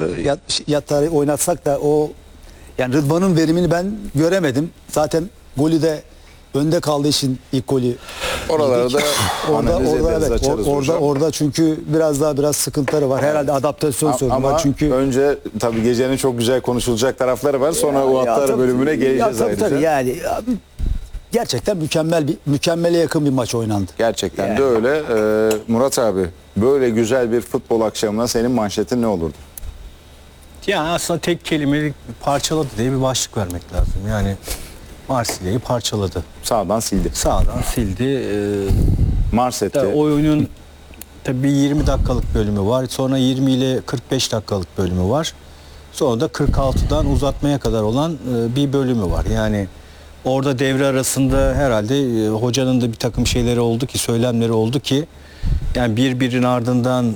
yatar oynatsak da o yani Rıdvan'ın verimini ben göremedim. Zaten golü de önde kaldığı için ilk golü. Oralarda orada çünkü biraz sıkıntıları var. Herhalde adaptasyon sorunu var çünkü. Önce tabii gecenin çok güzel konuşulacak tarafları var. Sonra o hatlar bölümüne geleceğiz ayrıca. Tabii yani gerçekten mükemmele yakın bir maç oynandı. Gerçekten yani. de öyle. Murat abi, böyle güzel bir futbol akşamına senin manşetin ne olurdu? Yani aslında tek kelimelik parçaladı diye bir başlık vermek lazım. Yani Marsilya'yı parçaladı. Sağdan sildi. Sağdan sildi. Mars etti. Oyunun tabii 20 dakikalık bölümü var. Sonra 20 ile 45 dakikalık bölümü var. Sonra da 46'dan uzatmaya kadar olan bir bölümü var. Yani orada devre arasında herhalde hocanın da bir takım şeyleri oldu ki, söylemleri oldu ki yani birbirinin ardından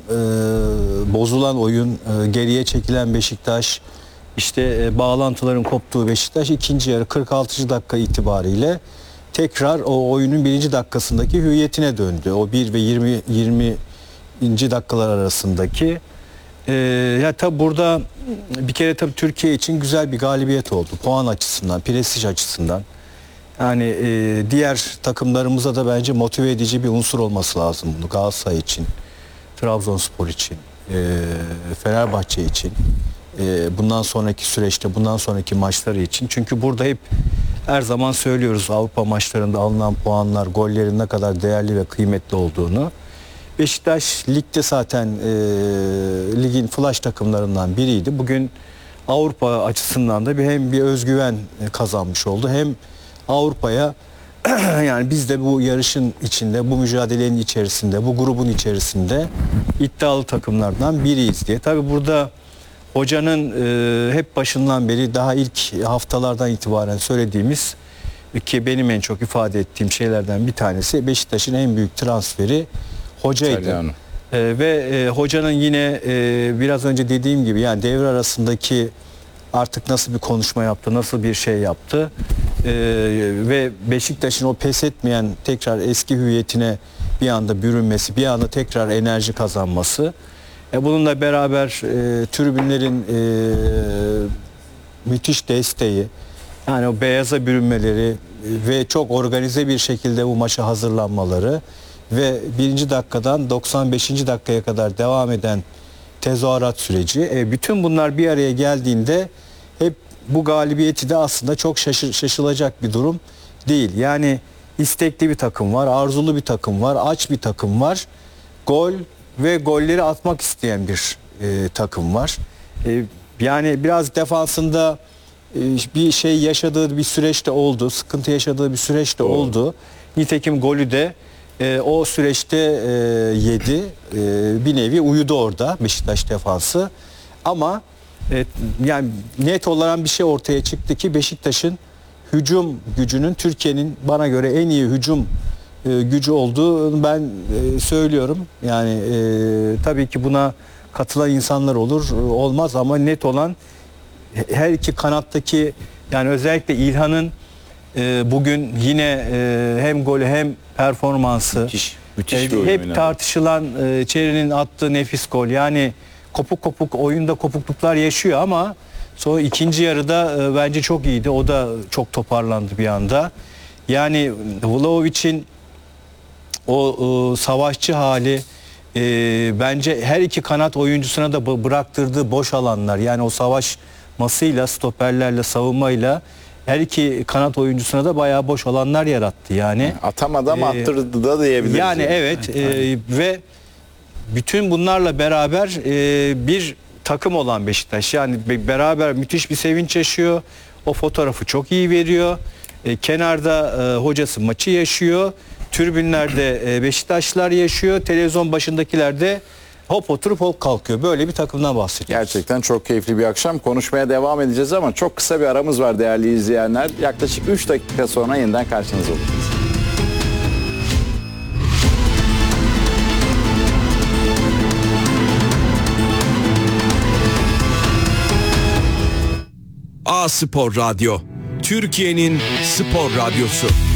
bozulan oyun, geriye çekilen Beşiktaş, işte bağlantıların koptuğu Beşiktaş ikinci yarı 46. dakika itibariyle tekrar o oyunun birinci dakikasındaki hüviyetine döndü. O 1 ve 20. dakikalar arasındaki. Ya tabi burada bir kere tabi Türkiye için güzel bir galibiyet oldu. Puan açısından, prestij açısından. Yani diğer takımlarımıza da bence motive edici bir unsur olması lazım bunu. Galatasaray için, Trabzonspor için, Fenerbahçe için, bundan sonraki süreçte, bundan sonraki maçları için. Çünkü burada hep her zaman söylüyoruz Avrupa maçlarında alınan puanlar, gollerin ne kadar değerli ve kıymetli olduğunu. Beşiktaş ligde zaten ligin flash takımlarından biriydi. Bugün Avrupa açısından da hem bir özgüven kazanmış oldu, hem Avrupa'ya yani biz de bu yarışın içinde, bu mücadelenin içerisinde, bu grubun içerisinde iddialı takımlardan biriyiz diye. Tabii burada hocanın hep başından beri daha ilk haftalardan itibaren söylediğimiz ki benim en çok ifade ettiğim şeylerden bir tanesi Beşiktaş'ın en büyük transferi hocaydı. Ve hocanın yine biraz önce dediğim gibi yani devre arasındaki artık nasıl bir konuşma yaptı, nasıl bir şey yaptı ve Beşiktaş'ın o pes etmeyen tekrar eski hüviyetine bir anda bürünmesi, bir anda tekrar enerji kazanması. Bununla beraber tribünlerin müthiş desteği, yani o beyaza bürünmeleri ve çok organize bir şekilde bu maça hazırlanmaları ve 1. dakikadan 95. dakikaya kadar devam eden tezahürat süreci. Bütün bunlar bir araya geldiğinde hep bu galibiyeti de aslında çok şaşılacak bir durum değil. Yani istekli bir takım var, arzulu bir takım var, aç bir takım var. Gol ve golleri atmak isteyen bir takım var. Yani biraz defansında bir şey yaşadığı bir süreçte oldu, sıkıntı yaşadığı bir süreçte oldu. Nitekim golü de o süreçte yedi. Bir nevi uyudu orada Beşiktaş defansı. Ama yani net olarak bir şey ortaya çıktı ki Beşiktaş'ın hücum gücünün Türkiye'nin bana göre en iyi hücum gücü olduğunu ben söylüyorum. Yani tabii ki buna katılan insanlar olur, olmaz ama net olan her iki kanattaki yani özellikle İlhan'ın bugün yine hem golü hem performansı müthiş bir hep tartışılan Çeri'nin attığı nefis gol. Yani kopuk oyunda kopukluklar yaşıyor ama sonra ikinci yarıda bence çok iyiydi. O da çok toparlandı bir anda. Yani Vlahovic'in o savaşçı hali bence her iki kanat oyuncusuna da bıraktırdığı boş alanlar. Yani o savaşmasıyla, stoperlerle, savunmayla her iki kanat oyuncusuna da bayağı boş alanlar yarattı yani. Atamadı ama attırdı da diyebiliriz. Yani evet ve bütün bunlarla beraber bir takım olan Beşiktaş yani beraber müthiş bir sevinç yaşıyor. O fotoğrafı çok iyi veriyor. Kenarda hocası maçı yaşıyor. Tribünlerde Beşiktaşlılar yaşıyor. Televizyon başındakiler de hop oturup hop kalkıyor. Böyle bir takımdan bahsediyoruz. Gerçekten çok keyifli bir akşam. Konuşmaya devam edeceğiz ama çok kısa bir aramız var değerli izleyenler. Yaklaşık 3 dakika sonra yeniden karşınızda olacağız. A Spor Radyo, Türkiye'nin spor radyosu.